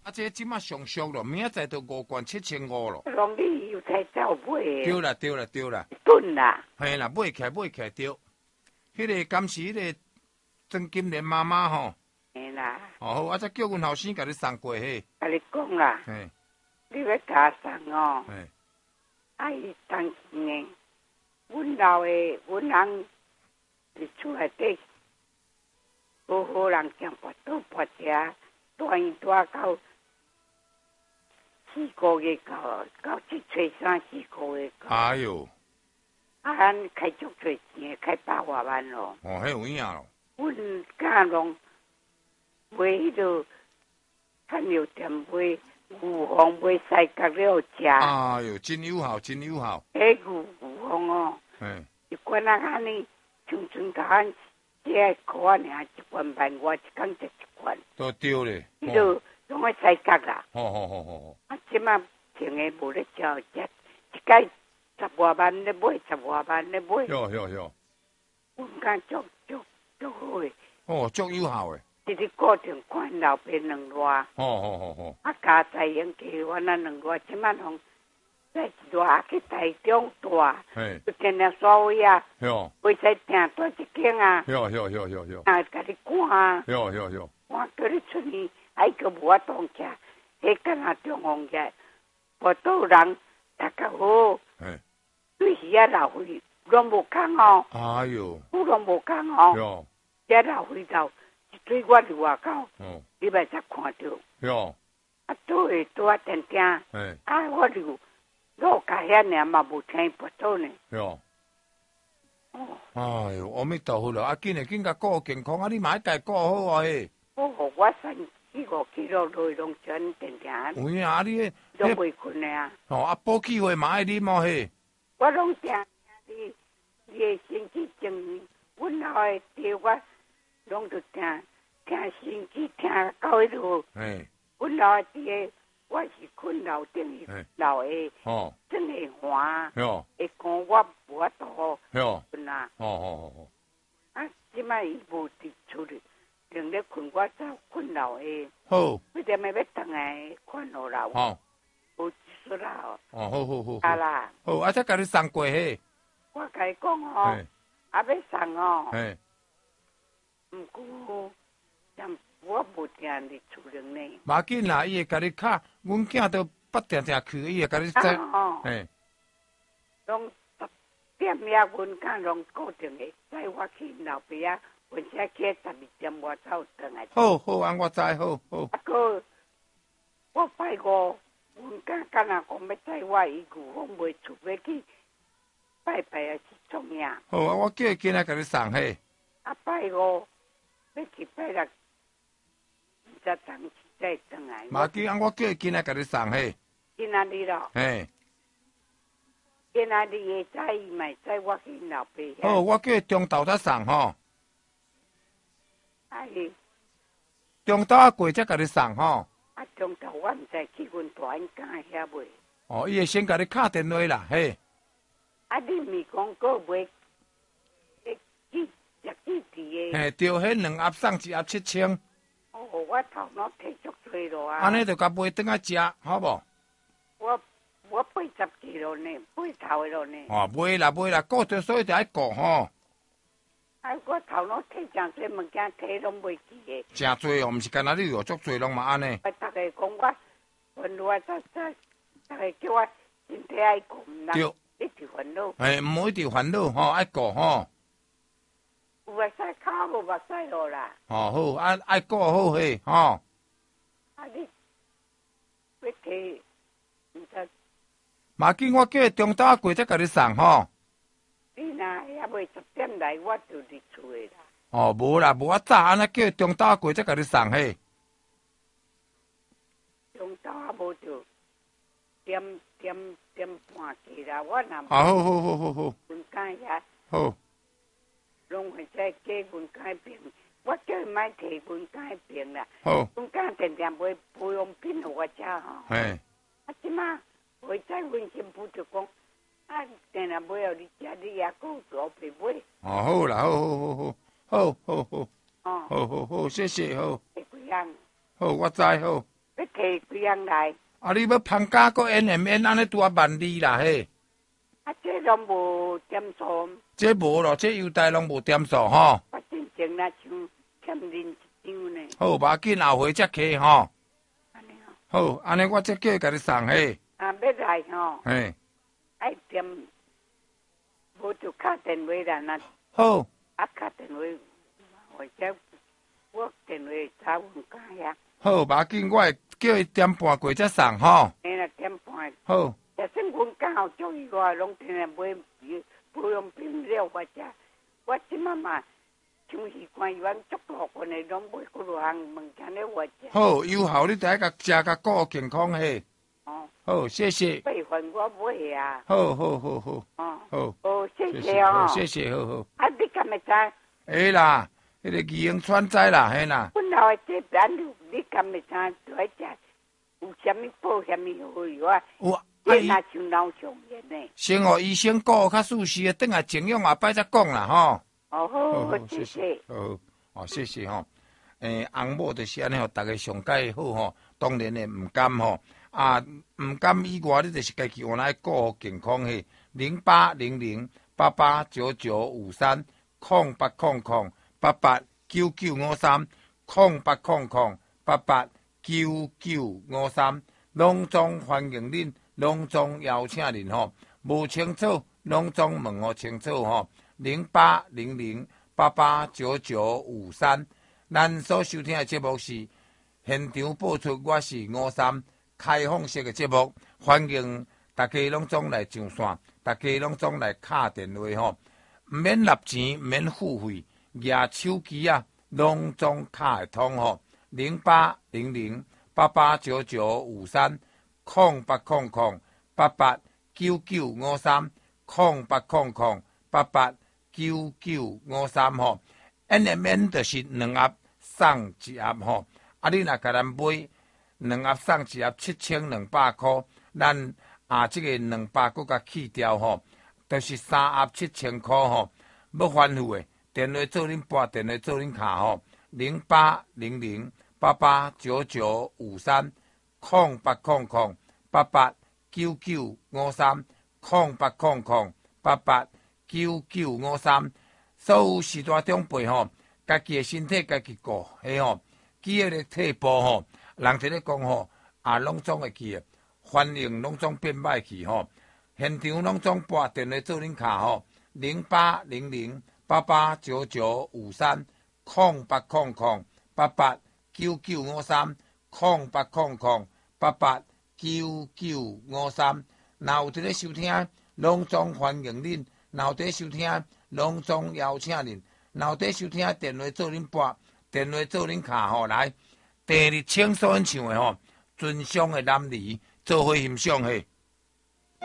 啊，这即马上俗咯，明仔载都57500咯。 拢你又才走买的。 对啦，对啦，对啦。 吨啦。 嘿啦，买起来对。迄个当时迄个曾金莲妈妈吼。 嘿啦。 哦好，啊再叫阮后生甲你送过去。 甲你讲啦。 嘿。 你要加送哦。 嘿。 啊，伊当时呢，阮老的，阮人伫厝内底，好好人将跋倒跋车，带伊带到4个月到即吹3、4个月。 哎哟！ 啊，咱开足多钱，开8外万咯。 哦，迄有影咯。 阮家拢买迄个炭油店买牛黄买西角了食。 哎哟，真有效，真有效。 迄牛黄哦，一罐啊安尼，像春甲咱这块尔，一罐万外，一工食一罐。 都对咧。 迄个拢爱西角啦。 好。 啊，即马穿的无咧照食，一届10外万咧买，10外万咧买。 哟。 阮家足好诶。 哦，足有效诶。 一日固定看老爸2偌。 好。 啊，加在用计我那2偌，即马拢在一偌去台中住。就天天所谓啊。袂使订住一间啊。 哟。 啊，家己赶啊。 哟。 我叫你出去，还个无法当吃，迄敢若中风起，无倒人大家好。对时啊老费，拢无空哦。 哎哟。 我拢无空哦。 哟。 这老费头，一对我伫外口，你袂使看到。 哟。 啊，倒会倒啊定定。啊，我就落家遐尔嘛，无听不倒呢。 哟。哎哟，阿弥陀佛咯！啊，紧甲顾健康啊！你嘛要家顾好啊嘿。 我3、4、5 kg 落拢全定定。 有影啊！你拢袂困的啊。 啊，补气血嘛爱啉哦嘿。 我拢听你的身体正，阮老的对我拢就听身体听到迄落。阮老的爹，我是困楼顶老的，真会寒，会讲我无法度困啊。啊，即摆伊无伫厝里，另咧困，我走困楼的。 好。 为点要转来看落啦？无技术啦。 好。 啊啦。 好，啊再甲你送过去。 我甲你讲哦，啊要送哦。毋过，我无定伫厝里呢。 嘛紧啦，伊会甲你敲，阮囝都捌定去，伊会甲你说。 拢10点遐，阮囝拢固定会载我去老爸啊，阮车去12点外走转来。 好，安我知，好。 啊个，我拜五，阮囝敢若讲要载我，伊牛风袂厝要去拜拜啊，是创啥？ 好啊，我叫伊今仔甲你送嘿。 啊拜五要去拜6。再当时再转来。 嘛紧，我叫伊今仔甲你送嘿。 今仔日咯。今仔日会载伊咪载我去老爸遐。 好，我叫伊中昼才送吼。中昼啊过才甲你送吼。 啊，中昼我毋知去阮大因家遐买。 哦，伊会先甲你敲电话啦，嘿。 啊，你毋是讲个买去食鸡蹄的？ 嘿，对，迄2盒送1盒7000。 我头脑摕足多咯啊！ 安尼就甲买转来食，好无？ 我80几咯呢，8头的咯呢。 买啦，顾着所以就爱顾吼。 啊，我头脑摕真多物件，摕拢袂记的。 真多哦，毋是干那你有足多拢嘛安尼。 逐个讲我，烦恼逐个叫我身体爱顾，毋通一直烦恼。 毋好一直烦恼吼，爱顾吼。 有目屎卡无目屎落啦。 好，爱顾好嘿，吼。 啊，你要摕，毋知。 嘛紧，我叫伊中昼过才甲你送吼。 你若还未10点来，我就伫厝诶啦。 无啦，无早安尼叫伊中昼过才甲你送嘿。 中昼啊无就点半起啦，我若。 好。 阮家遐。 好。 拢会使寄阮家病，我叫伊莫摕阮家病啦。 好。 阮家定定买保养品互我食吼。 嘿。 啊，即马会使阮媳妇就讲，啊，定定买互你食，你也够老爸买。 好啦，好，谢谢，好。 几样？ 好，我知好。 要摕几人来？ 啊，你要放假搁演演，安尼拄啊万里啦嘿。 啊，这拢无点数。 这无咯，这优待拢无点数吼。 我真正那像欠恁一张呢。 好，无要紧，后回再开吼。 安尼哦。 好，安尼我再叫伊甲你送嘿。 啊，要来吼。 嘿。 爱点，无就敲电话啦，那。 好。 啊，敲电话，或者我电话查问家呀。 好，无要紧，我会叫伊点半过再送吼。 嘿啦，点半。 好。 也算阮刚好注意我，拢天天买不用品了，我即妈嘛，像是官员足多款的，拢买几多项物件咧我食。 好，有效你第一个食个顾健康嘿。 哦。 好，谢谢。 备份我买啊。 好。 哦。 好。 哦，谢谢哦。 谢谢，好。 啊，你敢会知？ 会啦，迄个宜兴川知啦，嘿啦。 本来这边你敢会知？就爱食有啥物保什么好药啊？ 有。 这若像老常言呢。 先互医生顾较仔细，等下情况后摆再讲啦，吼。 哦，好，谢谢。 好，谢谢吼。翁某就是安尼，互大家上解好吼。当然诶，毋甘吼。啊，毋甘以外，你就是家己原来顾好健康嘿。0800889953 0800889953 0800889953，拢总欢迎恁。拢总邀请恁吼，无清楚拢总问互清楚吼。0800889953，咱所收听的节目是现场播出，我是53开放式的节目，欢迎大家拢总来上线，大家拢总来敲电话吼，唔免纳钱，唔免付费，举手机啊，拢总敲会通吼。0800889953。0800889953 0800889953吼 ，NMN 就是两盒送一盒吼。啊，你若甲咱买两盒送一盒7200块，咱这个200佮甲去掉吼，就是3盒7000块吼。要反复的电话做恁拨，电话做恁卡吼，0800889953。0800889953 0800889953，所有时代长辈吼，家己的身体家己顾，嘿吼，记迄个退步吼，人一咧讲吼，拢总会记的，反应拢总变歹去吼，现场拢总拨电话做恁卡吼，0800889953 0800889953 0800889953，若有伫咧收听，拢总欢迎恁；若有伫咧收听，拢总邀请恁；若有伫咧收听，电话做恁拨，电话做恁卡吼来。第二清所演唱的吼，尊上的男儿做伙欣赏嘿。